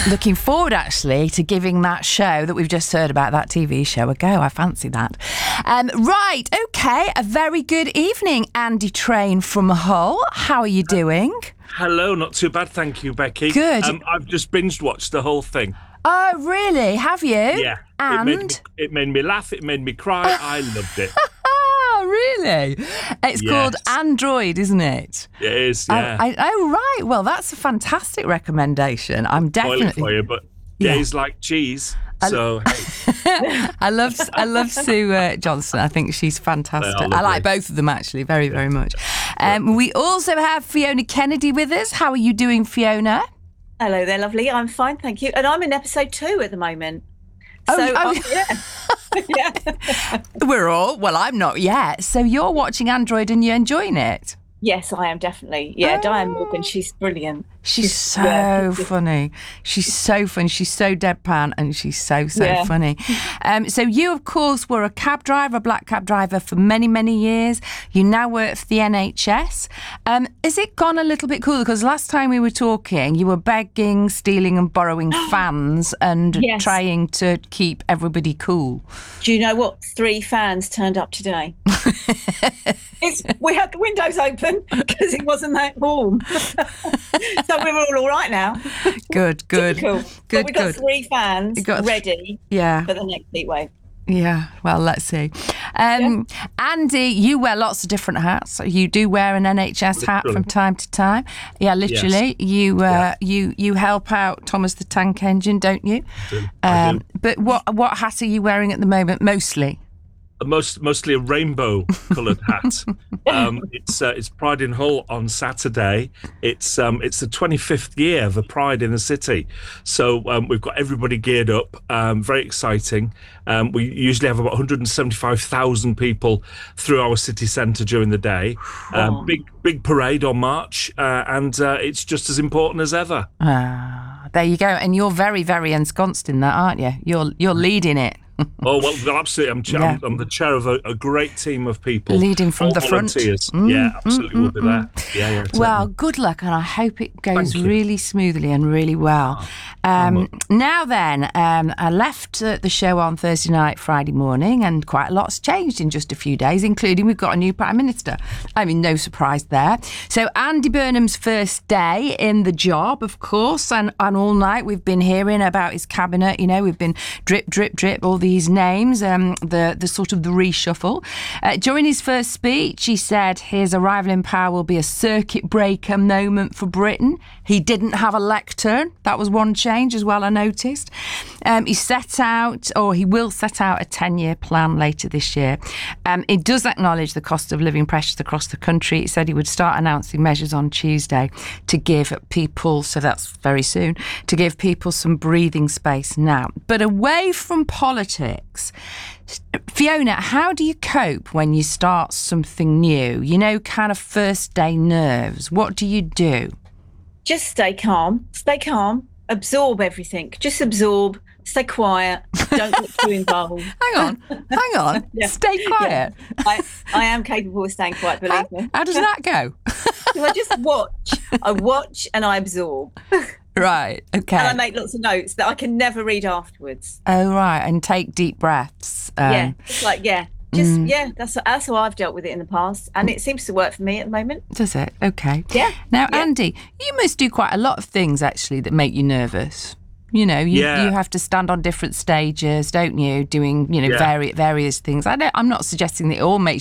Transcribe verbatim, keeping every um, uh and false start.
Looking forward, actually, to giving that show that we've just heard about, that T V show, a go. I fancy that. Um, right, OK, a very good evening, Andy Train from Hull. How are you doing? Hello, not too bad, thank you, Becky. Good. Um, I've just binge-watched the whole thing. Oh, really? Have you? Yeah. And? It made me, it made me laugh, it made me cry. I loved it. Oh, really? It's Yes. called Android, isn't it? It is, yeah. I, I, oh, right. Well, that's a fantastic recommendation. I'm Spoil definitely... it for you, but Yeah. gays like cheese, so hey. I love I love Sue uh, Johnson. I think she's fantastic. They are I like lovely. both of them, actually, very, very much. Um, we also have Fiona Kennedy with us. How are you doing, Fiona? Hello there, lovely. I'm fine, thank you. And I'm in episode two at the moment. Oh, So, oh. um, yeah. yeah. We're all... Well, I'm not yet. So you're watching Android and you're enjoying it? Yes, I am definitely. Yeah, Oh. Diane Morgan, she's brilliant. She's so yeah. funny. She's so funny. She's so deadpan and she's so, so Yeah. funny. Um, so you, of course, were a cab driver, a black cab driver for many, many years. You now work for the N H S. Um, has it gone a little bit cooler? Because last time we were talking, you were begging, stealing and borrowing fans and Yes. trying to keep everybody cool. Do you know what? Three fans turned up today. it's, we had the windows open because it wasn't that warm. So we're all all right now. Good, good. Cool. Good, but we got good. three fans You got th- ready Yeah. for the next heat wave. Yeah, well, let's see. Um, Andy, you wear lots of different hats. You do wear an N H S hat Literally. from time to time. Yeah, literally. You uh, Yeah. you you help out Thomas the Tank Engine, don't you? do. I Um, but what what hat are you wearing at the moment? Mostly. Most, mostly a rainbow-coloured hat. Um, it's uh, it's Pride in Hull on Saturday. It's um, it's the twenty-fifth year of the Pride in the city. So um, we've got everybody geared up. Um, very exciting. Um, we usually have about one hundred seventy-five thousand people through our city centre during the day. Um, Wow. Big big parade on March, uh, and uh, it's just as important as ever. Ah, there you go. And you're very very ensconced in that, aren't you? You're you're leading it. Oh well, well, absolutely. I'm, cha- I'm, Yeah. I'm the chair of a, a great team of people, Leading from all the front. volunteers. Mm, yeah, absolutely, we'll be there. Yeah, yeah. Well, certainly. good luck, and I hope it goes Thank you. really smoothly and really well. Um, now then, um, I left uh, the show on Thursday night, Friday morning, and quite a lot's changed in just a few days, including we've got a new Prime Minister. I mean, no surprise there. So Andy Burnham's first day in the job, of course, and, and all night we've been hearing about his cabinet. You know, we've been drip, drip, drip, all these names, um, the, the sort of the reshuffle. Uh, during his first speech, he said his arrival in power will be a circuit breaker moment for Britain. He didn't have a lectern. That was one change as well, I noticed. Um, he set out, or he will set out, a ten-year plan later this year. Um, it does acknowledge the cost of living pressures across the country. He said he would start announcing measures on Tuesday to give people, so that's very soon, to give people some breathing space now. But away from politics, Fiona, how do you cope when you start something new? You know, kind of first day nerves. What do you do? Just stay calm. Stay calm. Absorb everything. Just absorb. Stay quiet. Don't get too involved. Hang on, hang on. Yeah. Stay quiet. I, I am capable of staying quiet, believe How, me. how does that go? So I just watch. I watch and I absorb. Right, okay. And I make lots of notes that I can never read afterwards. Oh, right, and take deep breaths. Um, yeah. It's like, yeah. Just, Mm. yeah, that's, that's how I've dealt with it in the past. And it seems to work for me at the moment. Does it? Okay. Yeah. Now, Yeah. Andy, you must do quite a lot of things, actually, that make you nervous. You know, you, Yeah. you have to stand on different stages, don't you? Doing, you know, Yeah. vari- various things. I don't, I'm not suggesting that it all makes